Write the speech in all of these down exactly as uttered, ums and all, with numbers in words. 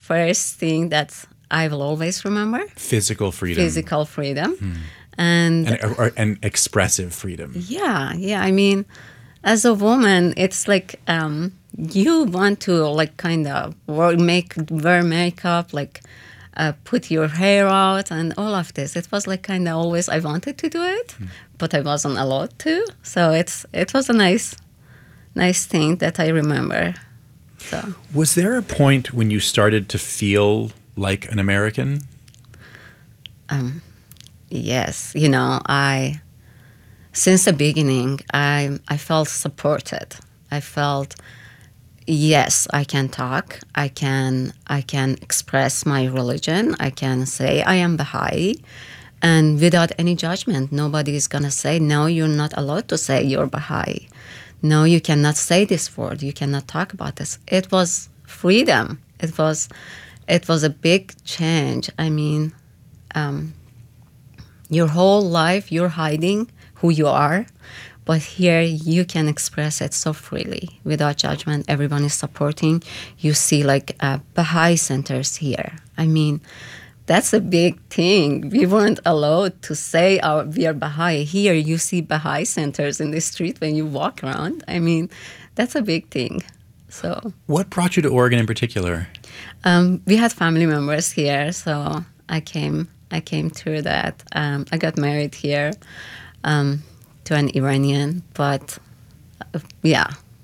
first thing that I will always remember. Physical freedom. Physical freedom. Hmm. And, and, or, and expressive freedom. Yeah, yeah. I mean, as a woman, it's like um, you want to like kind of wear, make, wear makeup, like uh, put your hair out and all of this. It was like kind of always I wanted to do it, hmm. but I wasn't allowed to. So it's it was a nice, nice thing that I remember. So was there a point when you started to feel like an American? Um. Yes, you know, I, since the beginning, I I felt supported. I felt, yes, I can talk. I can I can express my religion. I can say I am Baha'i, and without any judgment. Nobody is gonna say, no, you're not allowed to say you're Baha'i. No, you cannot say this word. You cannot talk about this. It was freedom. It was, it was a big change. I mean. Um, Your whole life, you're hiding who you are, but here you can express it so freely without judgment. Everyone is supporting. You see like uh, Baha'i centers here. I mean, that's a big thing. We weren't allowed to say our, we are Baha'i. Here you see Baha'i centers in the street when you walk around. I mean, that's a big thing. So, what brought you to Oregon in particular? Um, we had family members here, so I came. I came through that. Um, I got married here um, to an Iranian, but uh, yeah.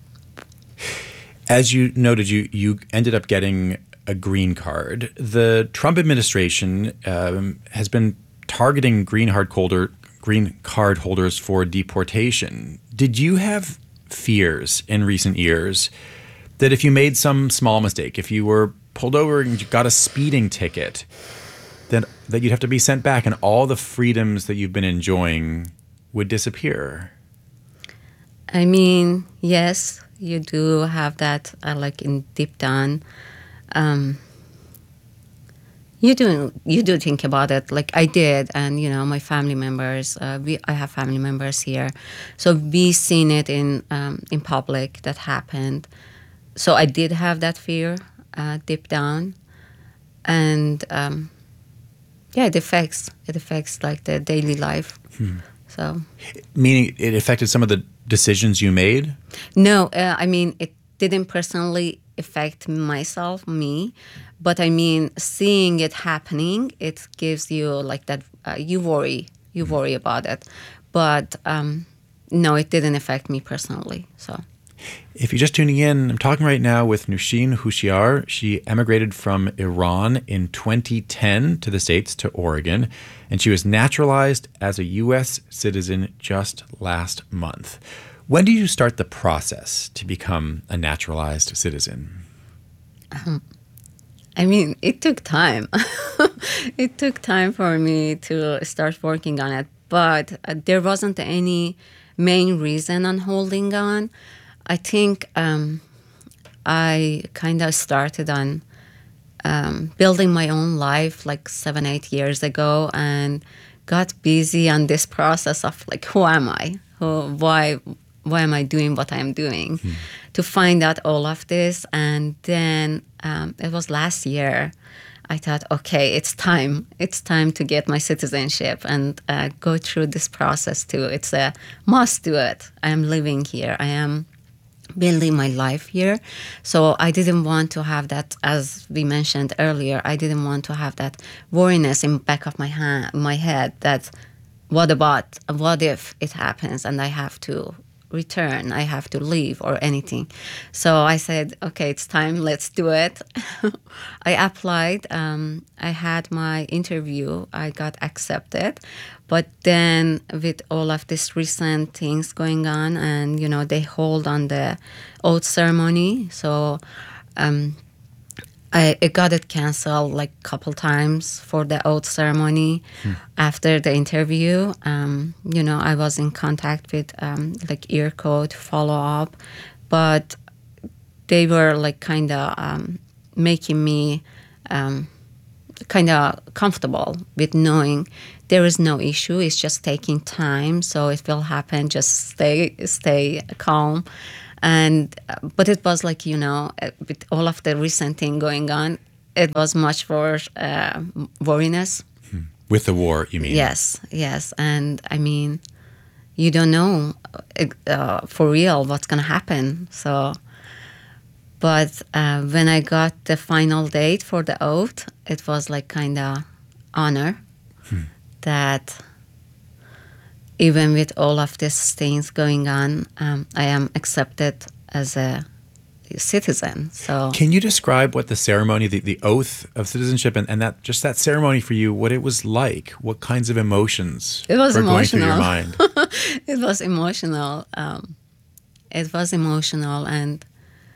As you noted, you, you ended up getting a green card. The Trump administration um, has been targeting green card holder, green card holders for deportation. Did you have fears in recent years that if you made some small mistake, if you were pulled over and you got a speeding ticket, That, that you'd have to be sent back and all the freedoms that you've been enjoying would disappear? I mean, yes, you do have that, uh, like in deep down. Um, you do you do think about it, like I did, and you know, my family members. Uh, we I have family members here, so we seen it in um, in public that happened. So I did have that fear uh, deep down, and. Um, Yeah, it affects it affects like the daily life. Hmm. So, meaning it affected some of the decisions you made? No, uh, I mean it didn't personally affect myself, me, but I mean seeing it happening, it gives you like that. Uh, you worry, you worry about it, but um, no, it didn't affect me personally. So. If you're just tuning in, I'm talking right now with Noushin Hushiar. She emigrated from Iran in twenty ten to the States, to Oregon, and she was naturalized as a U S citizen just last month. When did you start the process to become a naturalized citizen? Um, I mean, it took time. It took time for me to start working on it, but uh, there wasn't any main reason on holding on. I think um, I kind of started on um, building my own life like seven, eight years ago, and got busy on this process of like, who am I? Who, why, why am I doing what I'm doing? Hmm. To find out all of this, and then um, it was last year. I thought, okay, it's time. It's time to get my citizenship and uh, go through this process too. It's a must do it. I am living here. I am building my life here. So I didn't want to have that, as we mentioned earlier, I didn't want to have that worriness in the back of my hand, my head that what about, what if it happens and I have to return, I have to leave or anything. So I said, okay, it's time, let's do it. I applied. Um, I had my interview. I got accepted. But then with all of these recent things going on, and, you know, they hold on the oath ceremony. So um, I it got it canceled like a couple times for the oath ceremony. Hmm. After the interview, um, you know, I was in contact with um, like EarCode to follow up, but they were like kind of um, making me um, kind of comfortable with knowing there is no issue. It's just taking time, so it will happen. Just stay, stay calm. And uh, but it was like, you know, with all of the recent thing going on, it was much for uh, worriness. With the war, you mean? Yes, yes. And I mean, you don't know uh, for real what's going to happen. So, but uh, when I got the final date for the oath, it was like kind of honor hmm. that even with all of these things going on, um, I am accepted as a citizen. So, can you describe what the ceremony, the, the oath of citizenship, and, and that just that ceremony for you, what it was like? What kinds of emotions it was were emotional. going through your mind? It was emotional. Um, it was emotional, and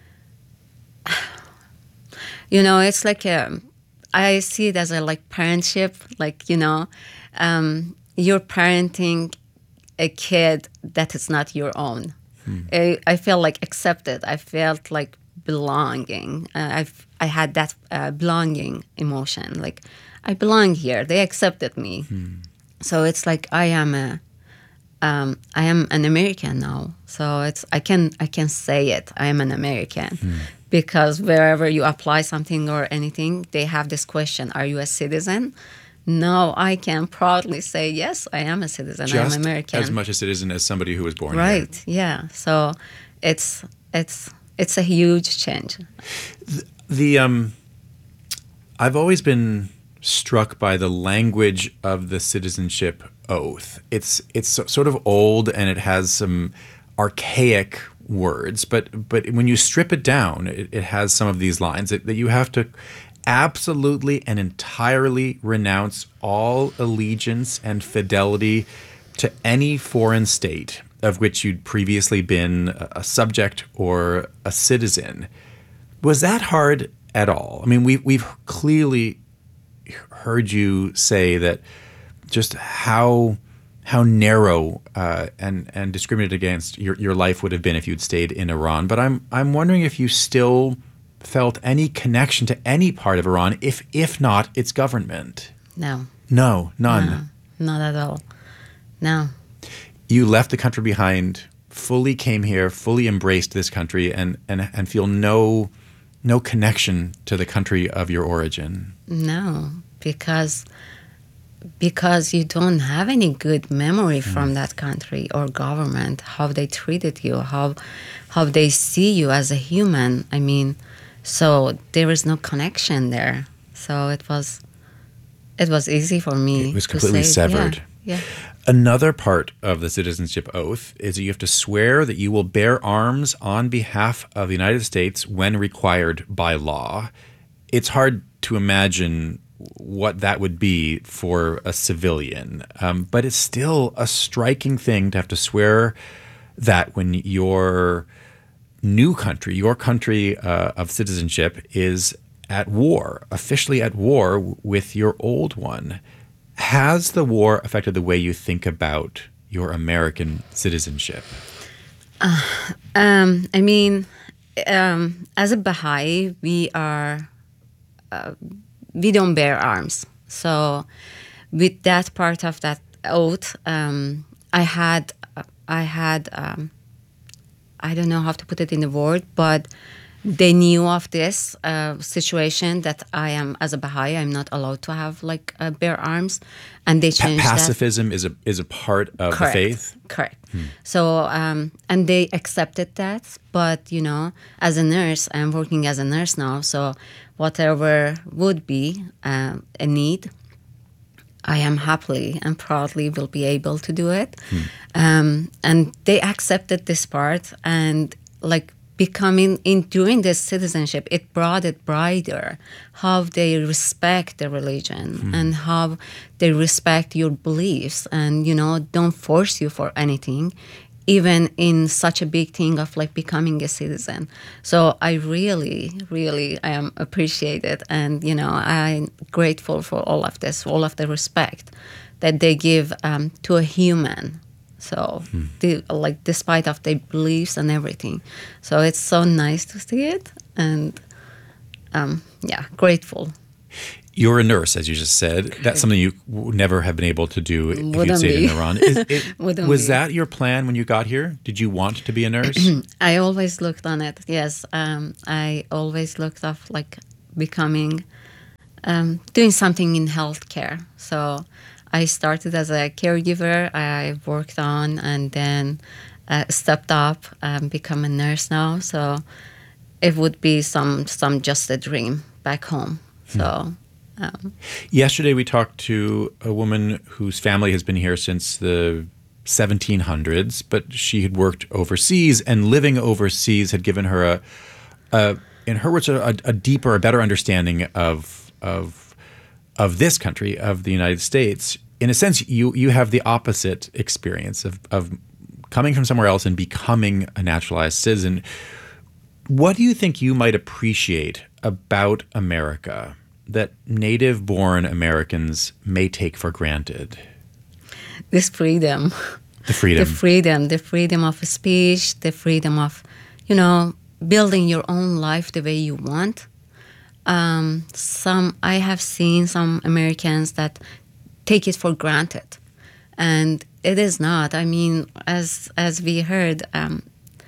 you know, it's like a, I see it as a like parentship. Like, you know, um, you're parenting a kid that is not your own. I, I felt like accepted. I felt like belonging. Uh, I've, I had that uh, belonging emotion. Like, I belong here. They accepted me. Hmm. So it's like I am a, um, I am an American now. So it's I can I can say it. I am an American hmm. because wherever you apply something or anything, they have this question: are you a citizen? No, I can proudly say, yes, I am a citizen. Just I am American. as much a citizen as somebody who was born right, here. Yeah. So it's it's it's a huge change. The, the um, I've always been struck by the language of the citizenship oath. It's it's sort of old and it has some archaic words, but but when you strip it down, it, it has some of these lines that, that you have to absolutely and entirely renounce all allegiance and fidelity to any foreign state of which you'd previously been a subject or a citizen. Was that hard at all? I mean, we, we've clearly heard you say that just how how narrow uh, and and discriminated against your, your life would have been if you'd stayed in Iran. But I'm I'm wondering if you still felt any connection to any part of Iran, if if not its government. No. No, none. No, not at all. No. You left the country behind, fully came here, fully embraced this country, and and, and feel no no connection to the country of your origin. No, because because you don't have any good memory mm. from that country or government, how they treated you, how how they see you as a human. I mean, so there is no connection there. So it was it was easy for me. It was completely to say, severed. Yeah, yeah. Another part of the citizenship oath is that you have to swear that you will bear arms on behalf of the United States when required by law. It's hard to imagine what that would be for a civilian, um, but it's still a striking thing to have to swear that when your new country, your country uh, of citizenship, is at war, officially at war with your old one. Has the war affected the way you think about your American citizenship? Uh, um, I mean, um, as a Baha'i, we are uh, we don't bear arms. So, with that part of that oath, um, I had I had um, I don't know how to put it in the word, but they knew of this uh, situation that I am, as a Baha'i, I'm not allowed to have like uh, bear arms, and they changed pa- pacifism that. is a is a part of Correct. the faith. Correct. Hmm. So um, and they accepted that, but you know, as a nurse, I'm working as a nurse now. So whatever would be um, a need, I am happily and proudly will be able to do it. Hmm. Um, and they accepted this part, and like. Becoming in during this citizenship, it brought it brighter how they respect the religion mm. and how they respect your beliefs, and you know, don't force you for anything, even in such a big thing of like becoming a citizen. So I really, really I am appreciated, and you know, I'm grateful for all of this, all of the respect that they give um, to a human. So, hmm. the, like, despite of their beliefs and everything. So it's so nice to see it, and um, yeah, grateful. You're a nurse, as you just said. That's something you would never have been able to do if Wouldn't you'd stayed be. in Iran. Is, it, was be. that your plan when you got here? Did you want to be a nurse? I always looked on it, yes. Um, I always looked of, like, becoming um, doing something in healthcare. So I started as a caregiver. I worked on and then uh, stepped up and become a nurse now. So it would be some some just a dream back home. So. Um, Yesterday we talked to a woman whose family has been here since the seventeen hundreds, but she had worked overseas, and living overseas had given her a, a in her words, a, a deeper, a better understanding of of of this country, of the United States. In a sense, you you have the opposite experience of of coming from somewhere else and becoming a naturalized citizen. What do you think you might appreciate about America that native-born Americans may take for granted? This freedom. The freedom. The freedom. The freedom of speech, the freedom of, you know, building your own life the way you want. Um, some I have seen some Americans that take it for granted. And it is not. I mean, as as we heard, um,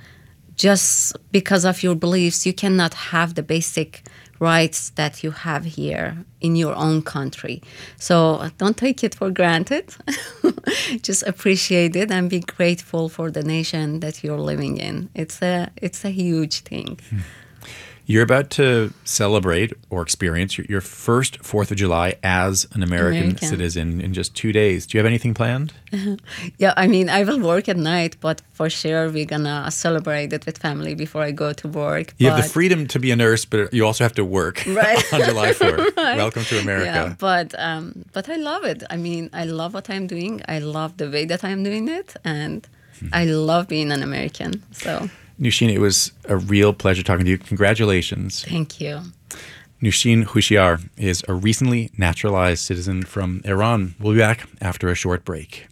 just because of your beliefs, you cannot have the basic rights that you have here in your own country. So don't take it for granted. Just appreciate it and be grateful for the nation that you're living in. It's a it's a huge thing. You're about to celebrate or experience your, your first fourth of July as an American, American citizen in just two days. Do you have anything planned? Yeah, I mean, I will work at night, but for sure we're going to celebrate it with family before I go to work. You but have the freedom to be a nurse, but you also have to work right. on July fourth. Right. Welcome to America. Yeah, but, um, but I love it. I mean, I love what I'm doing. I love the way that I'm doing it, and hmm. I love being an American, so... Nousheen, it was a real pleasure talking to you. Congratulations. Thank you. Nousheen Hushiar is a recently naturalized citizen from Iran. We'll be back after a short break.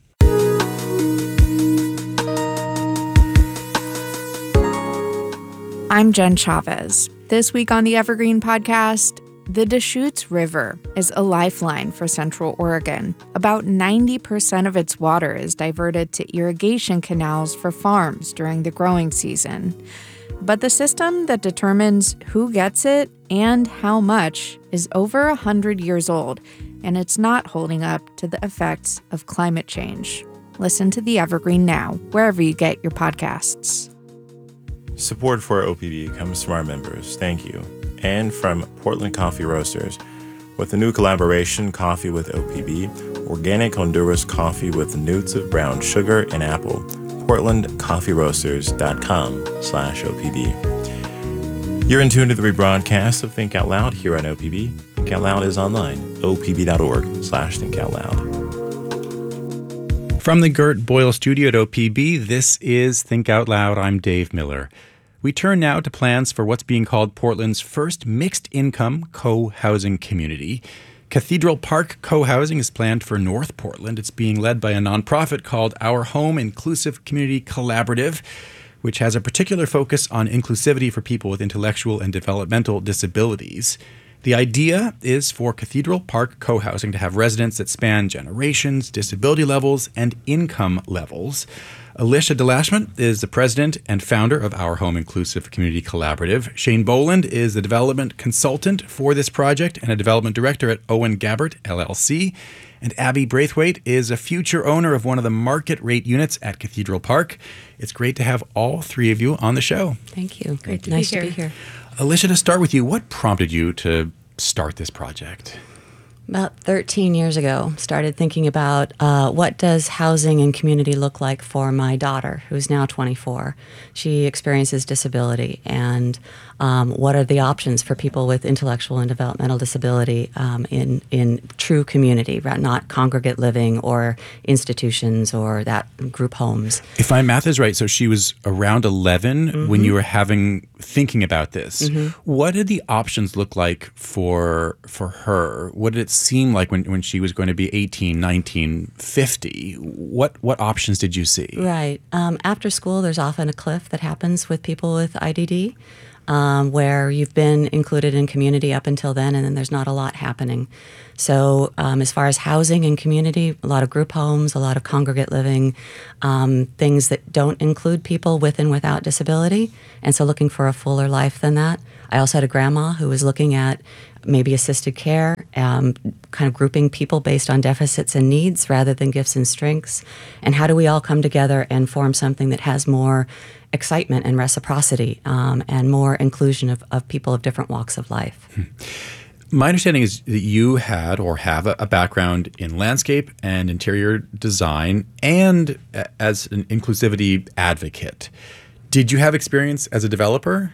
I'm Jen Chavez. This week on the Evergreen Podcast, the Deschutes River is a lifeline for Central Oregon. About ninety percent of its water is diverted to irrigation canals for farms during the growing season. But the system that determines who gets it and how much is over one hundred years old, and it's not holding up to the effects of climate change. Listen to the Evergreen now, wherever you get your podcasts. Support for O P B comes from our members. Thank you. And from Portland Coffee Roasters. With the new collaboration, Coffee with O P B, organic Honduras coffee with notes of brown sugar and apple. portland coffee roasters dot com slash O P B. You're in tune to the rebroadcast of Think Out Loud here on O P B. Think Out Loud is online, O P B dot org slash Think Out Loud. From the Gert Boyle studio at O P B, this is Think Out Loud. I'm Dave Miller. We turn now to plans for what's being called Portland's first mixed-income co-housing community. Cathedral Park Co-Housing is planned for North Portland. It's being led by a nonprofit called Our Home Inclusive Community Collaborative, which has a particular focus on inclusivity for people with intellectual and developmental disabilities. The idea is for Cathedral Park Co-Housing to have residents that span generations, disability levels, and income levels. Alicia DeLashman is the president and founder of Our Home Inclusive Community Collaborative. Shane Boland is the development consultant for this project and a development director at Owen Gabbert, L L C. And Abby Braithwaite is a future owner of one of the market rate units at Cathedral Park. It's great to have all three of you on the show. Thank you. Great to nice be here. to be here. Alicia, to start with you, what prompted you to start this project? About thirteen years ago, started thinking about uh, what does housing and community look like for my daughter, who's now twenty-four. She experiences disability, and um, what are the options for people with intellectual and developmental disability um, in in true community, right? Not congregate living or institutions or that group homes. If my math is right, so she was around eleven mm-hmm. when you were having thinking about this. Mm-hmm. What did the options look like for for her? What did it seem like when, when she was going to be eighteen, nineteen, fifty? What what options did you see? Right. Um, after school, there's often a cliff that happens with people with I D D. Um, where you've been included in community up until then, and then there's not a lot happening. So um, as far as housing and community, a lot of group homes, a lot of congregate living, um, things that don't include people with and without disability, and so looking for a fuller life than that. I also had a grandma who was looking at maybe assisted care um, kind of grouping people based on deficits and needs rather than gifts and strengths? And how do we all come together and form something that has more excitement and reciprocity um, and more inclusion of, of people of different walks of life? Hmm. My understanding is that you had or have a, a background in landscape and interior design and a, as an inclusivity advocate. Did you have experience as a developer?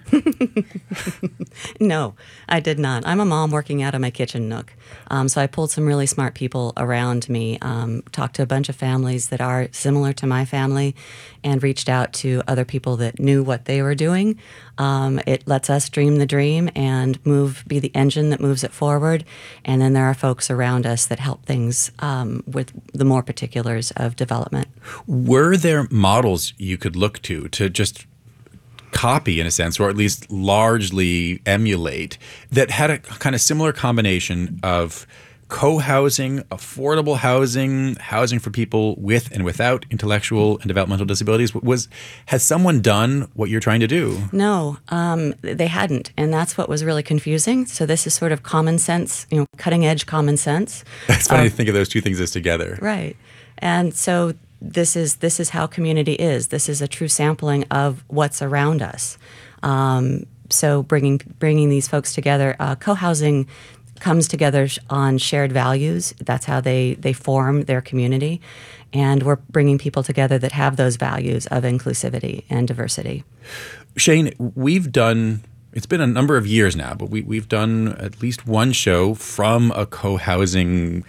No, I did not. I'm a mom working out of my kitchen nook. Um, so I pulled some really smart people around me, um, talked to a bunch of families that are similar to my family, and reached out to other people that knew what they were doing. Um, it lets us dream the dream and move, be the engine that moves it forward. And then there are folks around us that help things um, with the more particulars of development. Were there models you could look to to just copy, in a sense, or at least largely emulate, that had a kind of similar combination of co-housing, affordable housing, housing for people with and without intellectual and developmental disabilities? Was has someone done what you're trying to do? No, um, they hadn't, and that's what was really confusing. So this is sort of common sense, you know, cutting edge common sense. It's funny um, to think of those two things as together, right? And so this is this is how community is. This is a true sampling of what's around us. Um, so bringing bringing these folks together, uh, co-housing comes together on shared values. That's how they, they form their community. And we're bringing people together that have those values of inclusivity and diversity. Shane, we've done, it's been a number of years now, but we, we've done at least one show from a co-housing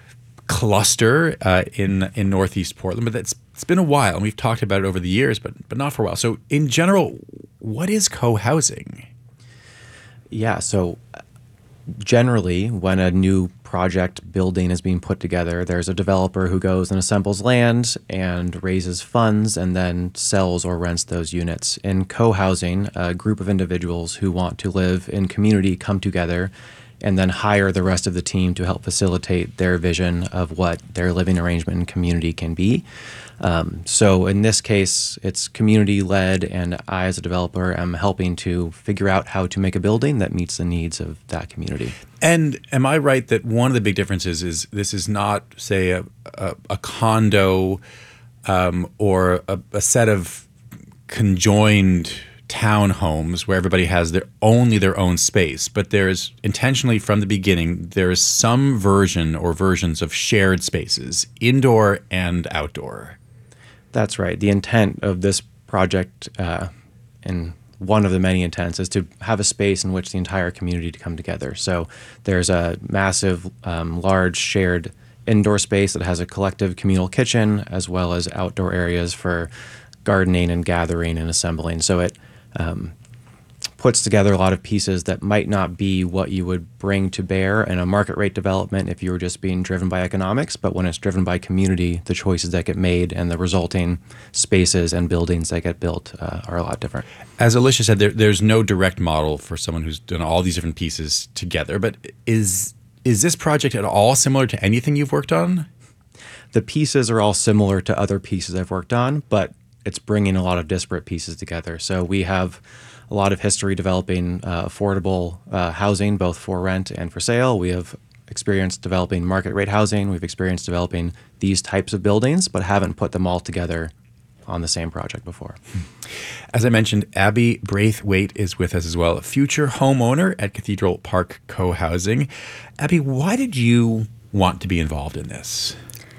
cluster uh, in in Northeast Portland, but that's, it's been a while, and we've talked about it over the years, but but not for a while. So in general, what is co-housing? Yeah, so generally, when a new project building is being put together, there's a developer who goes and assembles land and raises funds and then sells or rents those units. In co-housing, a group of individuals who want to live in community come together and then hire the rest of the team to help facilitate their vision of what their living arrangement and community can be. Um, so in this case, it's community-led, and I, as a developer, am helping to figure out how to make a building that meets the needs of that community. And am I right that one of the big differences is this is not, say, a, a, a condo um, or a, a set of conjoined townhomes where everybody has their only their own space, but there's intentionally from the beginning there is some version or versions of shared spaces, indoor and outdoor. That's right. The intent of this project, uh, and one of the many intents, is to have a space in which the entire community to come together. So there's a massive, um, large shared indoor space that has a collective communal kitchen, as well as outdoor areas for gardening and gathering and assembling. So it um, puts together a lot of pieces that might not be what you would bring to bear in a market rate development if you were just being driven by economics, but when it's driven by community, the choices that get made and the resulting spaces and buildings that get built uh, are a lot different. As Alicia said, there, there's no direct model for someone who's done all these different pieces together, but is is this project at all similar to anything you've worked on? The pieces are all similar to other pieces I've worked on, but it's bringing a lot of disparate pieces together. So we have a lot of history developing uh, affordable uh, housing, both for rent and for sale. We have experience developing market rate housing. We've experienced developing these types of buildings, but haven't put them all together on the same project before. As I mentioned, Abby Braithwaite is with us as well, a future homeowner at Cathedral Park Co-Housing. Abby, why did you want to be involved in this?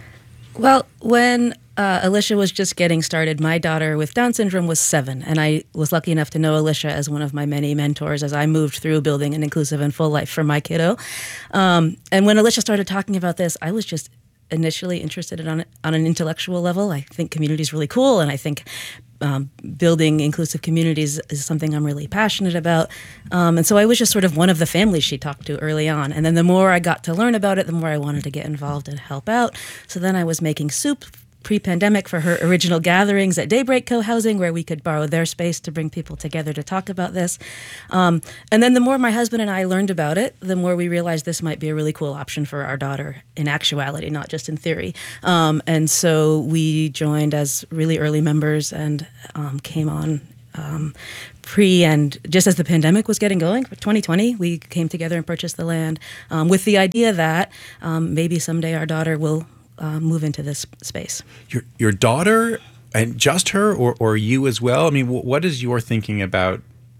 Well, when uh, Alicia was just getting started, my daughter with Down syndrome was seven, and I was lucky enough to know Alicia as one of my many mentors as I moved through building an inclusive and full life for my kiddo. Um, and when Alicia started talking about this, I was just initially interested in on, on an intellectual level. I think community is really cool, and I think um, building inclusive communities is something I'm really passionate about. Um, and so I was just sort of one of the families she talked to early on. And then the more I got to learn about it, the more I wanted to get involved and help out. So then I was making soup pre-pandemic for her original gatherings at Daybreak Co-Housing, where we could borrow their space to bring people together to talk about this. Um, and then the more my husband and I learned about it, the more we realized this might be a really cool option for our daughter in actuality, not just in theory. Um, and so we joined as really early members and um, came on um, pre and just as the pandemic was getting going, for twenty twenty, we came together and purchased the land um, with the idea that um, maybe someday our daughter will uh, move into this space. Your your daughter, and just her, or or you as well? I mean, wh- what is your thinking about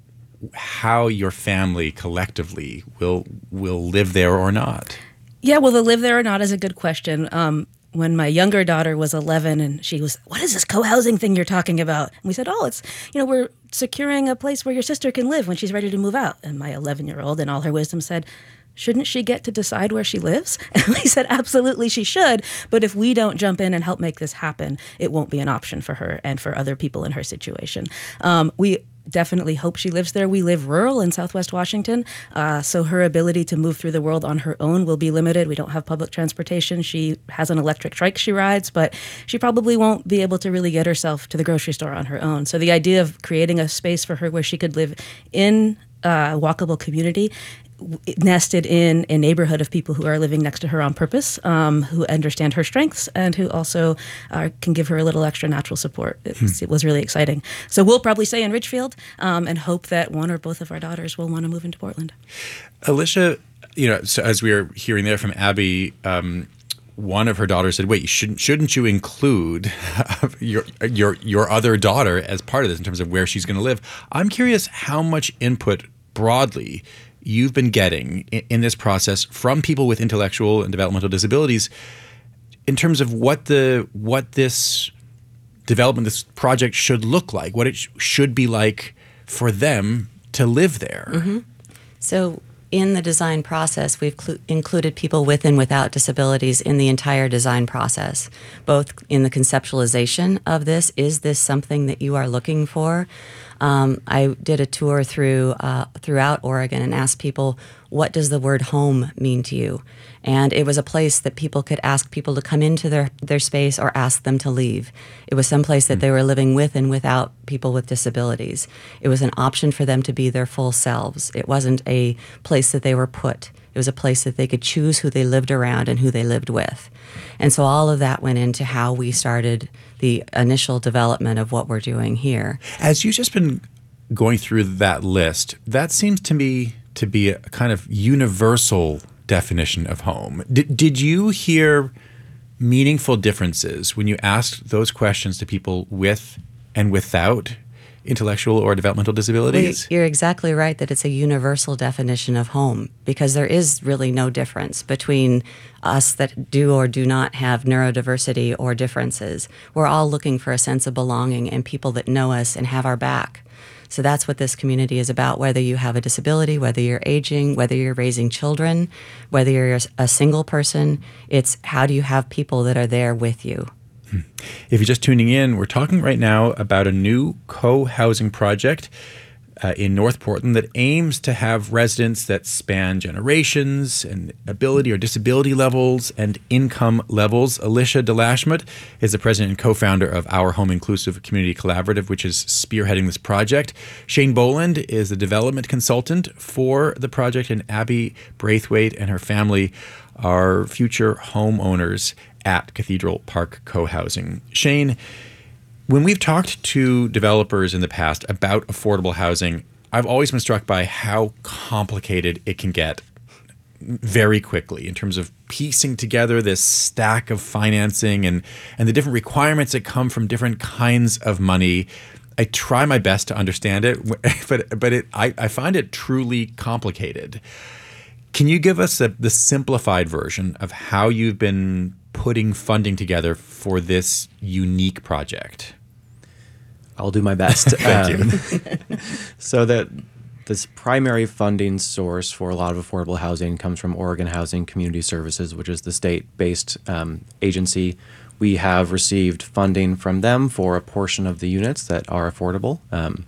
how your family collectively will will live there or not? Yeah, well, the live there or not is a good question. Um, when my younger daughter was eleven and she was, what is this co-housing thing you're talking about? And we said, oh, it's, you know, we're securing a place where your sister can live when she's ready to move out. And my eleven-year-old, in all her wisdom, said, shouldn't she get to decide where she lives? And we said, absolutely she should. But if we don't jump in and help make this happen, it won't be an option for her and for other people in her situation. Um, we definitely hope she lives there. We live rural in Southwest Washington, uh, so her ability to move through the world on her own will be limited. We don't have public transportation. She has an electric trike she rides, but she probably won't be able to really get herself to the grocery store on her own. So the idea of creating a space for her where she could live in a walkable community nested in a neighborhood of people who are living next to her on purpose, um, who understand her strengths and who also uh, can give her a little extra natural support. It, hmm. it was really exciting. So we'll probably stay in Ridgefield um, and hope that one or both of our daughters will want to move into Portland. Alicia, you know, so as we were hearing there from Abby, um, one of her daughters said, "Wait, shouldn't shouldn't you include your your your other daughter as part of this in terms of where she's going to live?" I'm curious how much input broadly you've been getting in, in this process from people with intellectual and developmental disabilities in terms of what the what this development, this project should look like, what it sh- should be like for them to live there. Mm-hmm. So in the design process, we've cl- included people with and without disabilities in the entire design process, both in the conceptualization of this. Is this something that you are looking for? Um, I did a tour through uh, throughout Oregon and asked people, what does the word home mean to you? And it was a place that people could ask people to come into their, their space or ask them to leave. It was some place that they were living with and without people with disabilities. It was an option for them to be their full selves. It wasn't a place that they were put. It was a place that they could choose who they lived around and who they lived with. And so all of that went into how we started the initial development of what we're doing here. As you've just been going through that list, that seems to me to be a kind of universal definition of home. Did, did you hear meaningful differences when you asked those questions to people with and without intellectual or developmental disabilities? Well, you're exactly right that it's a universal definition of home, because there is really no difference between us that do or do not have neurodiversity or differences. We're all looking for a sense of belonging and people that know us and have our back. So that's what this community is about, whether you have a disability, whether you're aging, whether you're raising children, whether you're a single person. It's how do you have people that are there with you? If you're just tuning in, we're talking right now about a new co-housing project uh, in North Portland that aims to have residents that span generations and ability or disability levels and income levels. Alicia DeLashmutt is the president and co-founder of Our Home Inclusive Community Collaborative, which is spearheading this project. Shane Boland is the development consultant for the project, and Abby Braithwaite and her family are future homeowners at Cathedral Park Co-Housing. Shane, when we've talked to developers in the past about affordable housing, I've always been struck by how complicated it can get very quickly in terms of piecing together this stack of financing and, and the different requirements that come from different kinds of money. I try my best to understand it, but but it, I, I find it truly complicated. Can you give us a, the simplified version of how you've been putting funding together for this unique project? I'll do my best. Thank um, you. So that this primary funding source for a lot of affordable housing comes from Oregon Housing Community Services, which is the state-based um, agency. We have received funding from them for a portion of the units that are affordable. Um,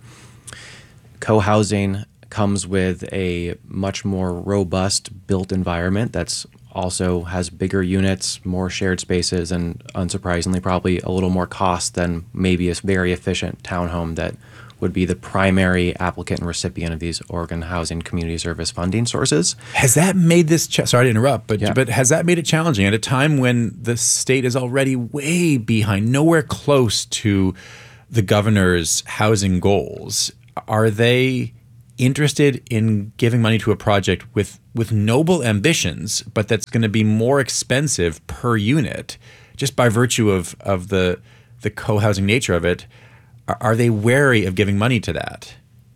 co-housing comes with a much more robust built environment that's also has bigger units, more shared spaces, and unsurprisingly probably a little more cost than maybe a very efficient townhome that would be the primary applicant and recipient of these Oregon Housing Community Service funding sources. Has that made this, cha- sorry to interrupt, but, yeah. but has that made it challenging at a time when the state is already way behind, nowhere close to the governor's housing goals, are they interested in giving money to a project with with noble ambitions, but that's going to be more expensive per unit, just by virtue of of the the co-housing nature of it? Are, are they wary of giving money to that?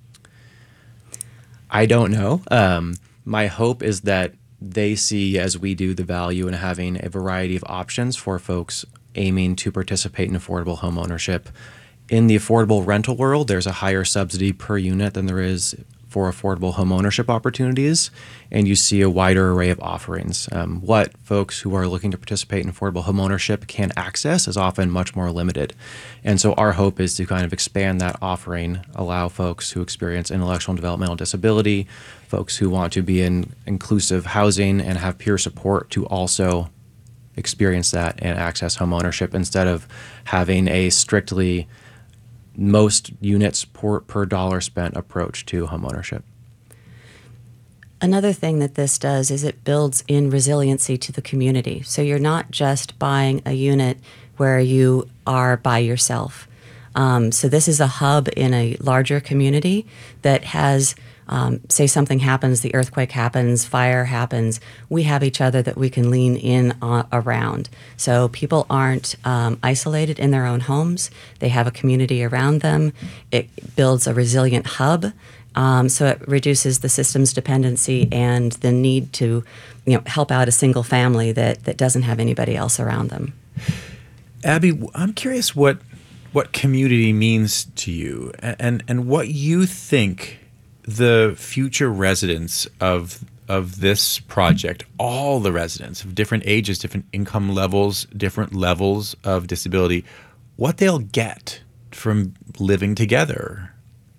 I don't know. Um, my hope is that they see, as we do, the value in having a variety of options for folks aiming to participate in affordable home ownership. In the affordable rental world, there's a higher subsidy per unit than there is for affordable home ownership opportunities, and you see a wider array of offerings. Um, what folks who are looking to participate in affordable home ownership can access is often much more limited. And so our hope is to kind of expand that offering, allow folks who experience intellectual and developmental disability, folks who want to be in inclusive housing and have peer support to also experience that and access home ownership, instead of having a strictly most units per, per dollar spent approach to homeownership. Another thing that this does is it builds in resiliency to the community. So you're not just buying a unit where you are by yourself. Um, so this is a hub in a larger community that has, um, say something happens, the earthquake happens, fire happens, we have each other that we can lean in uh, around. So people aren't um, isolated in their own homes. They have a community around them. It builds a resilient hub. Um, so it reduces the system's dependency and the need to, you know, help out a single family that, that doesn't have anybody else around them. Abby, I'm curious what what community means to you, and and what you think the future residents of of this project, all the residents of different ages, different income levels, different levels of disability, what they'll get from living together.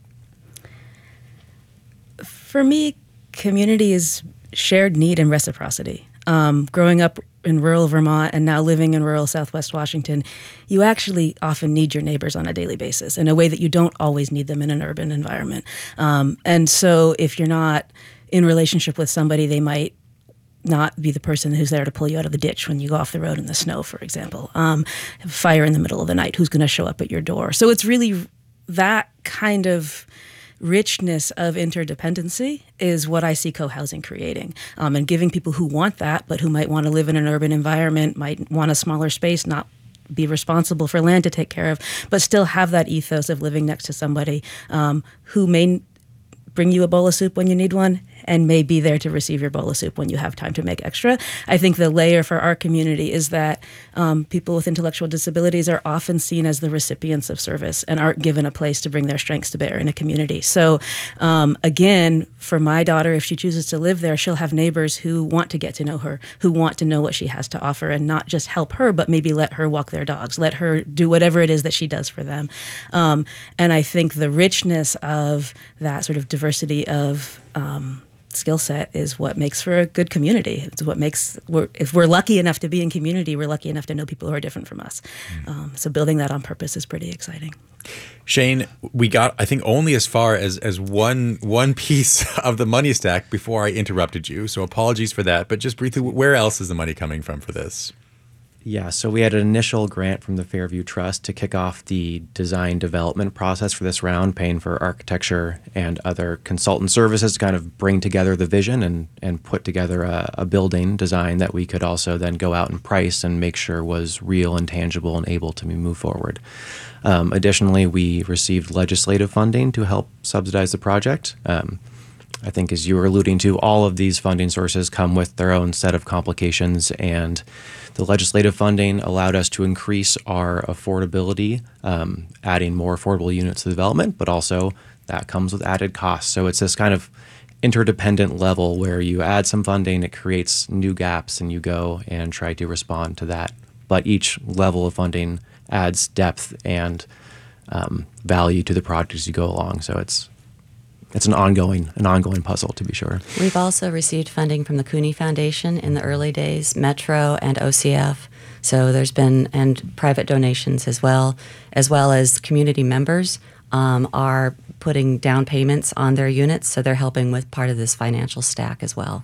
For me, community is shared need and reciprocity. Um, growing up in rural Vermont and now living in rural Southwest Washington, you actually often need your neighbors on a daily basis in a way that you don't always need them in an urban environment. Um, and so if you're not in relationship with somebody, they might not be the person who's there to pull you out of the ditch when you go off the road in the snow, for example. Um, fire in the middle of the night, who's going to show up at your door? So it's really that kind of richness of interdependency is what I see co-housing creating, um, and giving people who want that, but who might want to live in an urban environment, might want a smaller space, not be responsible for land to take care of, but still have that ethos of living next to somebody um, who may bring you a bowl of soup when you need one and may be there to receive your bowl of soup when you have time to make extra. I think the layer for our community is that um, people with intellectual disabilities are often seen as the recipients of service and aren't given a place to bring their strengths to bear in a community. So um, again, for my daughter, if she chooses to live there, she'll have neighbors who want to get to know her, who want to know what she has to offer, and not just help her, but maybe let her walk their dogs, let her do whatever it is that she does for them. Um, and I think the richness of that sort of diversity of um, skill set is what makes for a good community. It's what makes, we're, if we're lucky enough to be in community, we're lucky enough to know people who are different from us. Mm. Um, so building that on purpose is pretty exciting. Shane, we got, I think, only as far as, as one one piece of the money stack before I interrupted you. So apologies for that. But just briefly, where else is the money coming from for this? Yeah, so we had an initial grant from the Fairview Trust to kick off the design development process for this round, paying for architecture and other consultant services to kind of bring together the vision and, and put together a, a building design that we could also then go out and price and make sure was real and tangible and able to move forward. Um, additionally, we received legislative funding to help subsidize the project. Um, I think, as you were alluding to, all of these funding sources come with their own set of complications, and the legislative funding allowed us to increase our affordability, um, adding more affordable units to development, but also that comes with added costs. So it's this kind of interdependent level where you add some funding, it creates new gaps, and you go and try to respond to that. But each level of funding adds depth and um, value to the project as you go along. So it's It's an ongoing, an ongoing puzzle, to be sure. We've also received funding from the Cooney Foundation in the early days, Metro and O C F. So there's been, and private donations as well, as well as community members um, are putting down payments on their units. So they're helping with part of this financial stack as well.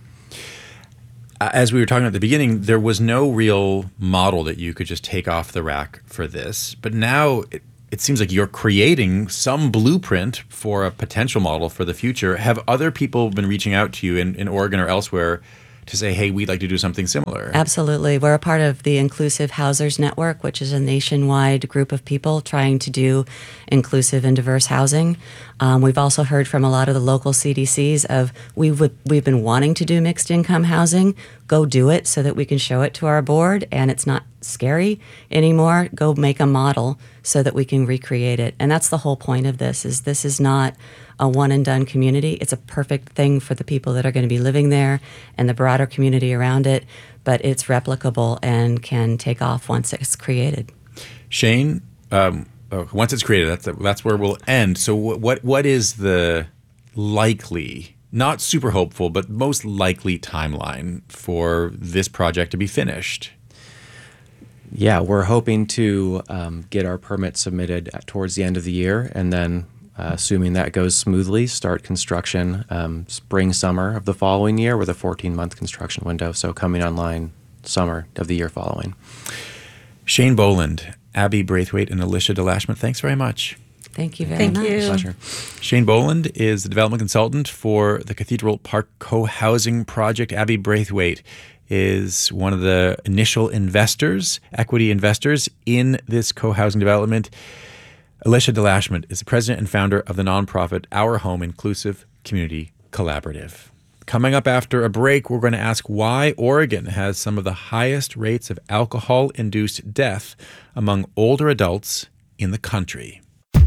As we were talking at the beginning, there was no real model that you could just take off the rack for this. But now it, it seems like you're creating some blueprint for a potential model for the future. Have other people been reaching out to you in, in Oregon or elsewhere to say, hey, we'd like to do something similar? Absolutely. We're a part of the Inclusive Housers Network, which is a nationwide group of people trying to do inclusive and diverse housing. Um, we've also heard from a lot of the local C D Cs of, we've, we've been wanting to do mixed income housing. Go do it so that we can show it to our board and it's not scary anymore. Go make a model so that we can recreate it. And that's the whole point of this, is this is not a one and done community. It's a perfect thing for the people that are going to be living there and the broader community around it, but it's replicable and can take off once it's created. Shane, um, oh, once it's created, that's that's where we'll end. So what what is the likely, not super hopeful, but most likely timeline for this project to be finished? Yeah, we're hoping to um, get our permit submitted at, towards the end of the year, and then Uh, assuming that goes smoothly, start construction um, spring, summer of the following year with a fourteen-month construction window, so coming online summer of the year following. Shane Boland, Abby Braithwaite, and Alicia DeLashman, thanks very much. Thank you very Thank much. you. Pleasure. Shane Boland is the development consultant for the Cathedral Park Co-Housing Project. Abby Braithwaite is one of the initial investors, equity investors in this co-housing development. Alicia DeLashman is the president and founder of the nonprofit Our Home Inclusive Community Collaborative. Coming up after a break, we're going to ask why Oregon has some of the highest rates of alcohol-induced death among older adults in the country.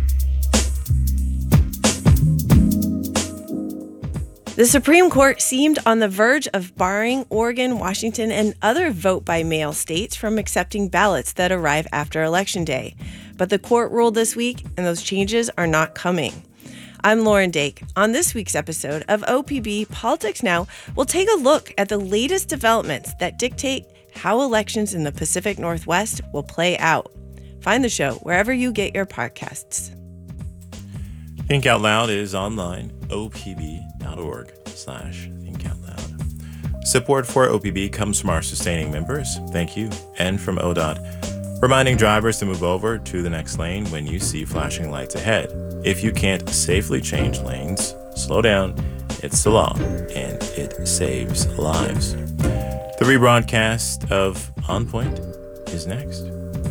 The Supreme Court seemed on the verge of barring Oregon, Washington, and other vote-by-mail states from accepting ballots that arrive after Election Day. But the court ruled this week, and those changes are not coming. I'm Lauren Dake. On this week's episode of O P B Politics Now, we'll take a look at the latest developments that dictate how elections in the Pacific Northwest will play out. Find the show wherever you get your podcasts. Think Out Loud is online, opb.org slash Think Out Loud. Support for O P B comes from our sustaining members. Thank you. And from O D O T, reminding drivers to move over to the next lane when you see flashing lights ahead. If you can't safely change lanes, slow down. It's the law, and it saves lives. The rebroadcast of On Point is next.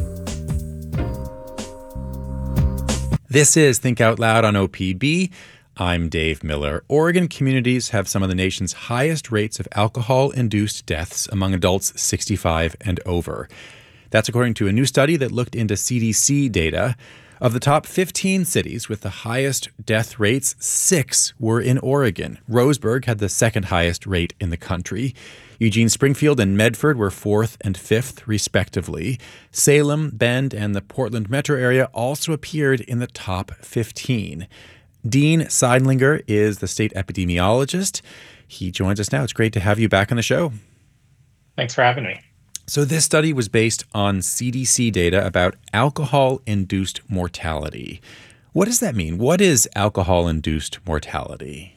This is Think Out Loud on O P B. I'm Dave Miller. Oregon communities have some of the nation's highest rates of alcohol-induced deaths among adults sixty-five and over. That's according to a new study that looked into C D C data. Of the top fifteen cities with the highest death rates, six were in Oregon. Roseburg had the second highest rate in the country. Eugene, Springfield, and Medford were fourth and fifth, respectively. Salem, Bend, and the Portland metro area also appeared in the top fifteen. Dean Seidlinger is the state epidemiologist. He joins us now. It's great to have you back on the show. Thanks for having me. So this study was based on C D C data about alcohol-induced mortality. What does that mean? What is alcohol-induced mortality?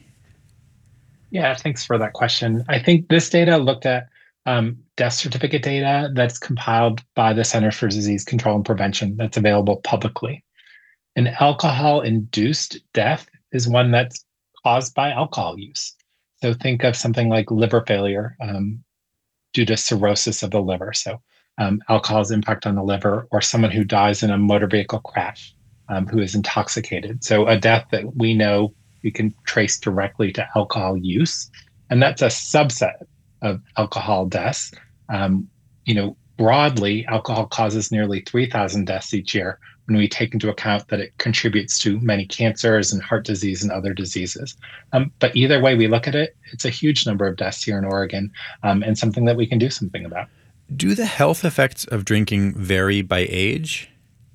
Yeah, thanks for that question. I think this data looked at um, death certificate data that's compiled by the Centers for Disease Control and Prevention that's available publicly. An alcohol-induced death is one that's caused by alcohol use. So think of something like liver failure, um, due to cirrhosis of the liver. So um, alcohol's impact on the liver, or someone who dies in a motor vehicle crash um, who is intoxicated. So a death that we know we can trace directly to alcohol use. And that's a subset of alcohol deaths. Um, you know, broadly, alcohol causes nearly three thousand deaths each year when we take into account that it contributes to many cancers and heart disease and other diseases. Um, but either way we look at it, it's a huge number of deaths here in Oregon, um, and something that we can do something about. Do the health effects of drinking vary by age?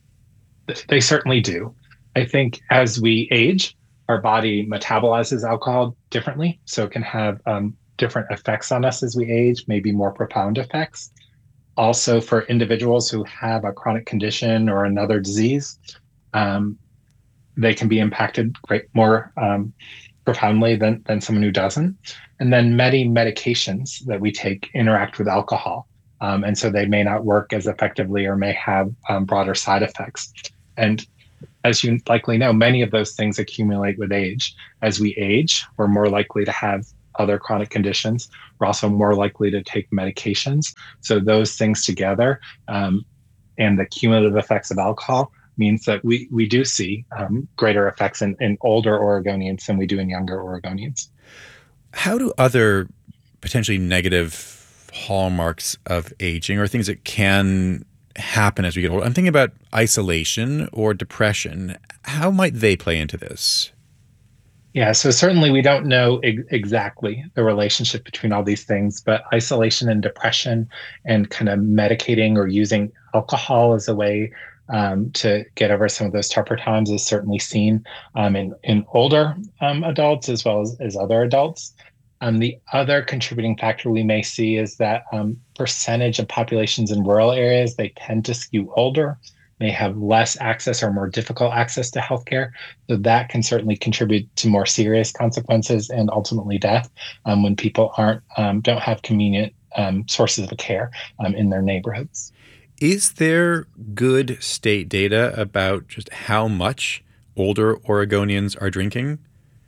They certainly do. I think as we age, our body metabolizes alcohol differently, so it can have um, different effects on us as we age, maybe more profound effects. Also, for individuals who have a chronic condition or another disease, um, they can be impacted great more um, profoundly than, than someone who doesn't. And then many medications that we take interact with alcohol. Um, and so they may not work as effectively or may have um, broader side effects. And as you likely know, many of those things accumulate with age. As we age, we're more likely to have other chronic conditions. We're also more likely to take medications. So those things together um, and the cumulative effects of alcohol means that we, we do see um, greater effects in, in older Oregonians than we do in younger Oregonians. How do other potentially negative hallmarks of aging or things that can happen as we get older, I'm thinking about isolation or depression, how might they play into this? Yeah, so certainly we don't know ex- exactly the relationship between all these things, but isolation and depression and kind of medicating or using alcohol as a way um, to get over some of those tougher times is certainly seen um, in, in older um, adults as well as, as other adults. Um, the other contributing factor we may see is that um, percentage of populations in rural areas, they tend to skew older, may have less access or more difficult access to healthcare. So that can certainly contribute to more serious consequences and ultimately death um, when people aren't um, don't have convenient um, sources of care um, in their neighborhoods. Is there good state data about just how much older Oregonians are drinking?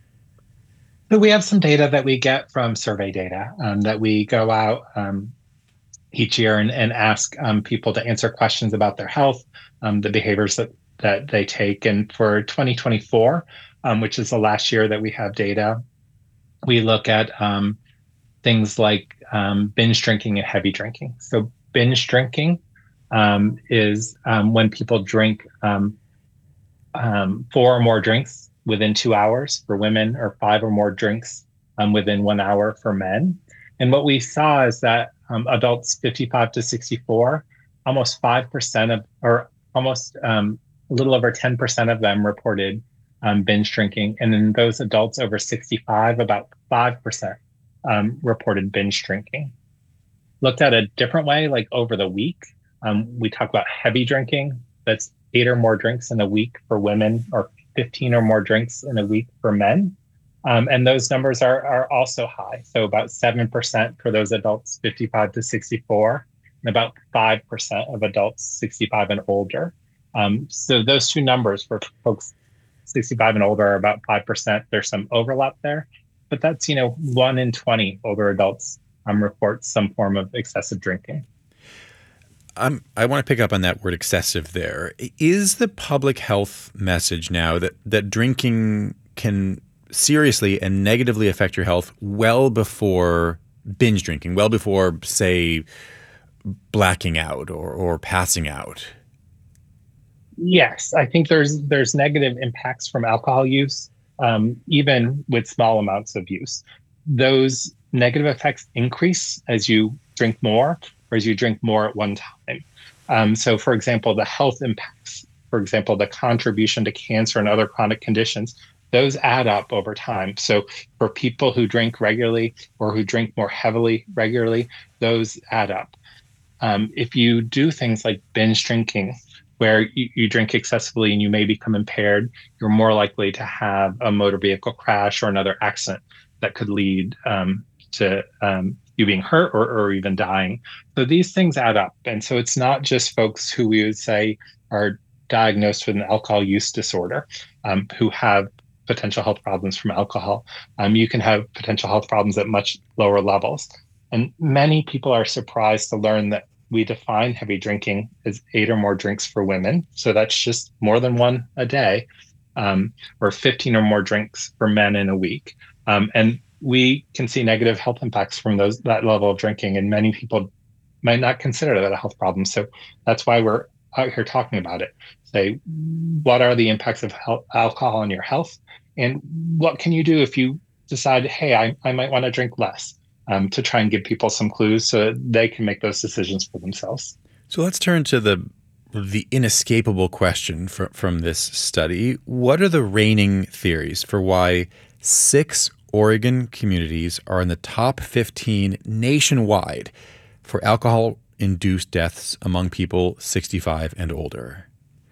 So we have some data that we get from survey data um, that we go out um, each year and, and ask um, people to answer questions about their health, um, the behaviors that, that they take. And for twenty twenty-four, um, which is the last year that we have data, we look at um, things like um, binge drinking and heavy drinking. So binge drinking um, is um, when people drink um, um, four or more drinks within two hours for women, or five or more drinks um, within one hour for men. And what we saw is that um, adults fifty-five to sixty-four, almost five percent of, or almost um, a little over ten percent of them reported um, binge drinking. And in those adults over sixty-five, about five percent um, reported binge drinking. Looked at a different way, like over the week, um, we talk about heavy drinking. That's eight or more drinks in a week for women, or fifteen or more drinks in a week for men. Um, and those numbers are, are also high. So about seven percent for those adults fifty-five to sixty-four, and about five percent of adults sixty-five and older. Um, so those two numbers for folks sixty-five and older are about five percent. There's some overlap there, but that's, you know, one in twenty older adults um, report some form of excessive drinking. Um, I want to pick up on that word excessive there. Is the public health message now that, that drinking can seriously and negatively affect your health well before binge drinking, well before, say, blacking out or, or passing out? Yes, I think there's there's negative impacts from alcohol use, um, even with small amounts of use. Those negative effects increase as you drink more, or as you drink more at one time. Um, so, for example, the health impacts, for example, the contribution to cancer and other chronic conditions, those add up over time. So for people who drink regularly or who drink more heavily regularly, those add up. Um, if you do things like binge drinking, where you, you drink excessively and you may become impaired, you're more likely to have a motor vehicle crash or another accident that could lead um, to um, you being hurt or, or even dying. So these things add up. And so it's not just folks who we would say are diagnosed with an alcohol use disorder um, who have potential health problems from alcohol. Um, you can have potential health problems at much lower levels. And many people are surprised to learn that we define heavy drinking as eight or more drinks for women. So that's just more than one a day, um, or fifteen or more drinks for men in a week. Um, and we can see negative health impacts from those that level of drinking, and many people might not consider that a health problem. So that's why we're out here talking about it. Say, what are the impacts of health, alcohol on your health? And what can you do if you decide, hey, I, I might want to drink less, um, to try and give people some clues so they can make those decisions for themselves. So let's turn to the the inescapable question for, from this study. What are the reigning theories for why six Oregon communities are in the top fifteen nationwide for alcohol-induced deaths among people sixty-five and older?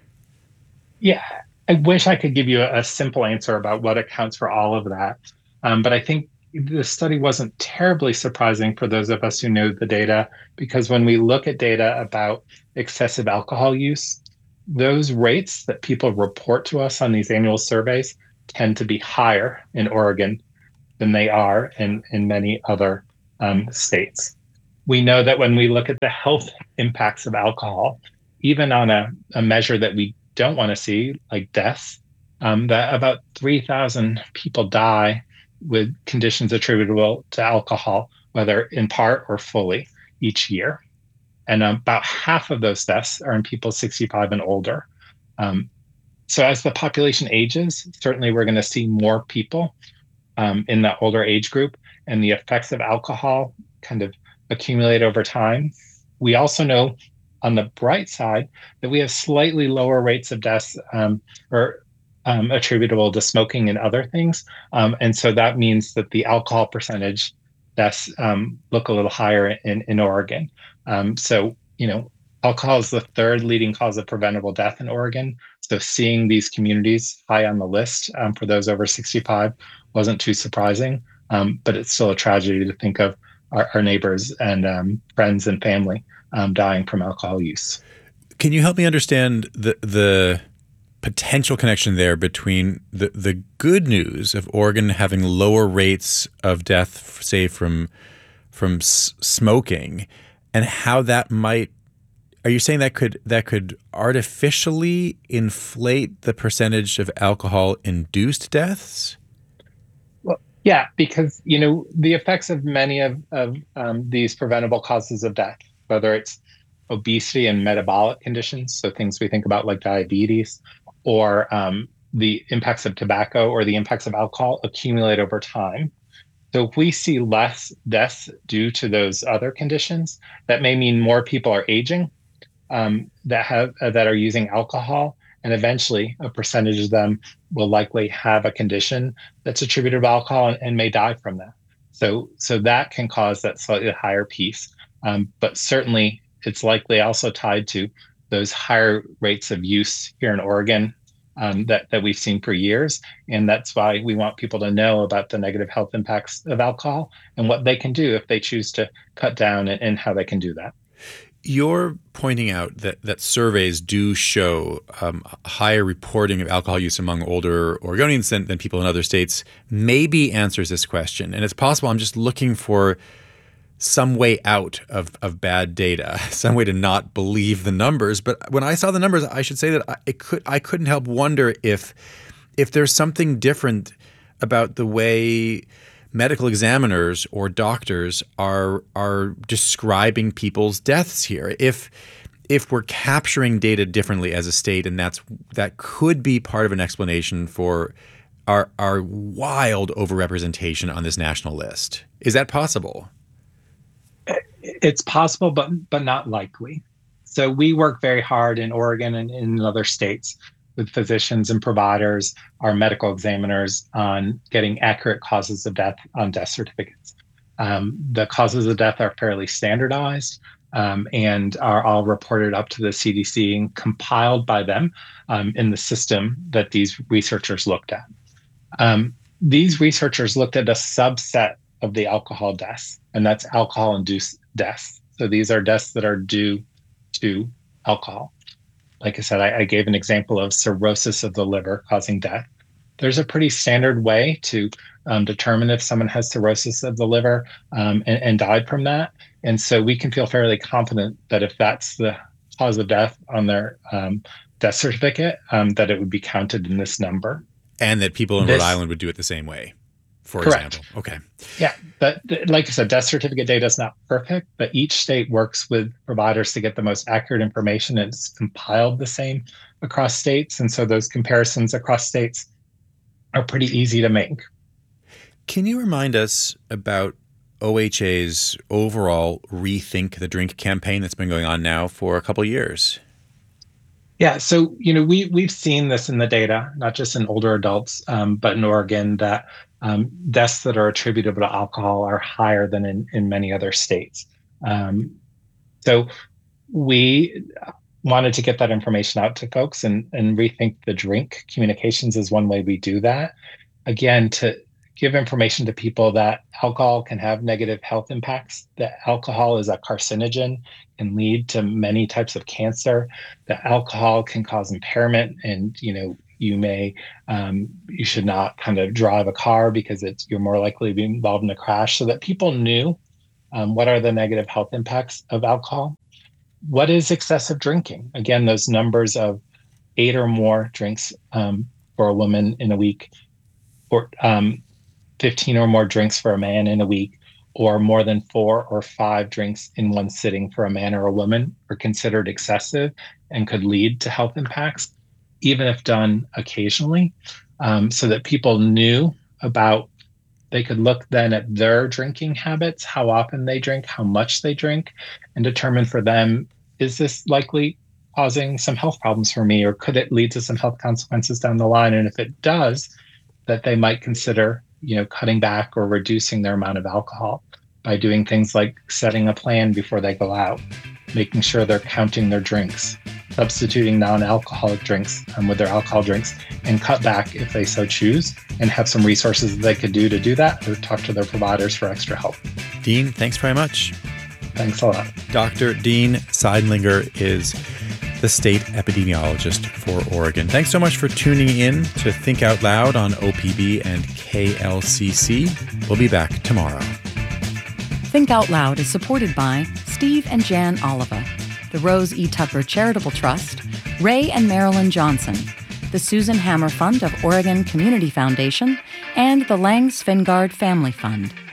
Yeah, I wish I could give you a, a simple answer about what accounts for all of that. Um, but I think the study wasn't terribly surprising for those of us who know the data, because when we look at data about excessive alcohol use, those rates that people report to us on these annual surveys tend to be higher in Oregon than they are in, in many other um, states. We know that when we look at the health impacts of alcohol, even on a, a measure that we don't want to see, like deaths, um, that about three thousand people die with conditions attributable to alcohol, whether in part or fully, each year. And about half of those deaths are in people sixty-five and older. Um, so as the population ages, certainly we're going to see more people um, in that older age group, and the effects of alcohol kind of accumulate over time. We also know on the bright side that we have slightly lower rates of deaths um, or um, attributable to smoking and other things. Um, and so that means that the alcohol percentage deaths um, look a little higher in, in Oregon. Um, so, you know, alcohol is the third leading cause of preventable death in Oregon. So seeing these communities high on the list um, for those over sixty-five wasn't too surprising, um, but it's still a tragedy to think of our, our neighbors and um, friends and family um, dying from alcohol use. Can you help me understand the the potential connection there between the, the good news of Oregon having lower rates of death, say, from from s- smoking, and how that might, are you saying that could that could artificially inflate the percentage of alcohol-induced deaths? Well, yeah, because, you know, the effects of many of, of um, these preventable causes of death, whether it's obesity and metabolic conditions, so things we think about like diabetes, or um, the impacts of tobacco or the impacts of alcohol accumulate over time. So if we see less deaths due to those other conditions, that may mean more people are aging um, that have uh, that are using alcohol, and eventually a percentage of them will likely have a condition that's attributed to alcohol and, and may die from that. So so that can cause that slightly higher piece, um, but certainly it's likely also tied to those higher rates of use here in Oregon um, that, that we've seen for years. And that's why we want people to know about the negative health impacts of alcohol and what they can do if they choose to cut down, and, and how they can do that. You're pointing out that, that surveys do show um, higher reporting of alcohol use among older Oregonians than, than people in other states. Maybe answers this question. And it's possible I'm just looking for some way out of, of bad data, some way to not believe the numbers. But when I saw the numbers, I should say that I, it could, I couldn't help wonder if if there's something different about the way medical examiners or doctors are are describing people's deaths here. If if we're capturing data differently as a state, and that's that could be part of an explanation for our our wild overrepresentation on this national list. Is that possible? It's possible, but but not likely. So we work very hard in Oregon and in other states with physicians and providers, our medical examiners, on getting accurate causes of death on death certificates. Um, the causes of death are fairly standardized um, and are all reported up to the C D C and compiled by them um, in the system that these researchers looked at. Um, these researchers looked at a subset of the alcohol deaths, and that's alcohol-induced deaths. So these are deaths that are due to alcohol. Like I said, I, I gave an example of cirrhosis of the liver causing death. There's a pretty standard way to um, determine if someone has cirrhosis of the liver um, and, and died from that. And so we can feel fairly confident that if that's the cause of death on their um, death certificate, um, that it would be counted in this number. And that people in This- Rhode Island would do it the same way, for Correct. example. Okay. Yeah, but th- like I said, death certificate data is not perfect, but each state works with providers to get the most accurate information, and it's compiled the same across states. And so those comparisons across states are pretty easy to make. Can you remind us about O H A's overall Rethink the Drink campaign that's been going on now for a couple of years? Yeah, so you know we we've seen this in the data, not just in older adults, um, but in Oregon, that um, deaths that are attributable to alcohol are higher than in, in many other states. Um, so we wanted to get that information out to folks, and, and Rethink the Drink communications is one way we do that. Again, to give information to people that alcohol can have negative health impacts, that alcohol is a carcinogen, can lead to many types of cancer, that alcohol can cause impairment, and you know you may um, you should not kind of drive a car because it's you're more likely to be involved in a crash, so that people knew um, what are the negative health impacts of alcohol. What is excessive drinking? Again, those numbers of eight or more drinks um, for a woman in a week, or um, fifteen or more drinks for a man in a week, or more than four or five drinks in one sitting for a man or a woman are considered excessive and could lead to health impacts, even if done occasionally, um, so that people knew about, they could look then at their drinking habits, how often they drink, how much they drink, and determine for them, is this likely causing some health problems for me, or could it lead to some health consequences down the line? And if it does, that they might consider, you know, cutting back or reducing their amount of alcohol by doing things like setting a plan before they go out, making sure they're counting their drinks, substituting non-alcoholic drinks um, with their alcohol drinks, and cut back if they so choose, and have some resources that they could do to do that, or talk to their providers for extra help. Dean, thanks very much. Thanks a lot. Doctor Dean Seidlinger is the state epidemiologist for Oregon. Thanks so much for tuning in to Think Out Loud on O P B and K L C C. We'll be back tomorrow. Think Out Loud is supported by Steve and Jan Oliva, the Rose E. Tucker Charitable Trust, Ray and Marilyn Johnson, the Susan Hammer Fund of Oregon Community Foundation, and the Lang Svingard Family Fund.